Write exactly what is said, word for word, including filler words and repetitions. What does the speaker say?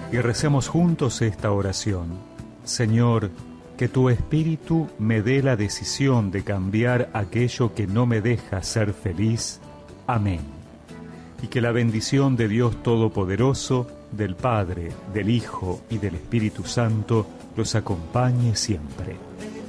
y recemos juntos esta oración. Señor, que tu Espíritu me dé la decisión de cambiar aquello que no me deja ser feliz. Amén. Y que la bendición de Dios Todopoderoso, del Padre, del Hijo y del Espíritu Santo los acompañe siempre.